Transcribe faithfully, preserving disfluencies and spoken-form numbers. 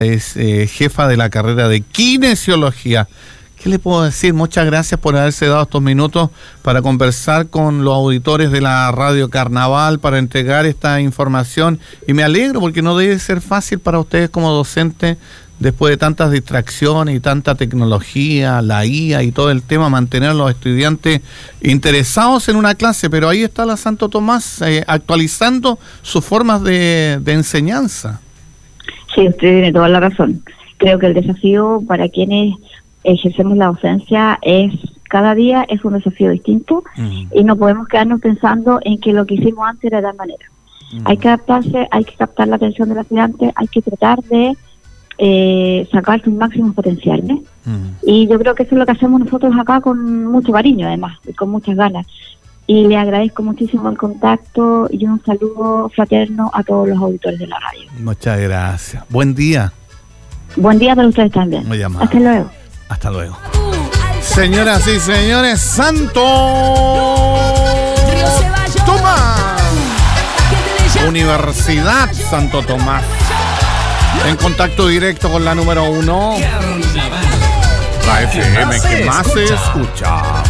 es eh, jefa de la carrera de kinesiología. ¿Qué le puedo decir? Muchas gracias por haberse dado estos minutos para conversar con los auditores de la Radio Carnaval, para entregar esta información. Y me alegro porque no debe ser fácil para ustedes como docentes, después de tantas distracciones y tanta tecnología, la I A y todo el tema, mantener a los estudiantes interesados en una clase. Pero ahí está la Santo Tomás eh, actualizando sus formas de, de enseñanza. Sí, usted tiene toda la razón. Creo que el desafío para quienes ejercemos la docencia es, cada día es un desafío distinto, uh-huh. y no podemos quedarnos pensando en que lo que hicimos antes era de tal manera. Uh-huh. Hay que adaptarse, hay que captar la atención del estudiante, hay que tratar de eh, sacar sus máximos potenciales. Uh-huh. Y yo creo que eso es lo que hacemos nosotros acá con mucho cariño, además, y con muchas ganas. Y le agradezco muchísimo el contacto y un saludo fraterno a todos los auditores de la radio. Muchas gracias. Buen día. Buen día para ustedes también. Muy amable. Hasta luego. Hasta luego. Señoras y señores, Santo Tomás, Universidad Santo Tomás, en contacto directo con la número uno, la F M que más se escucha.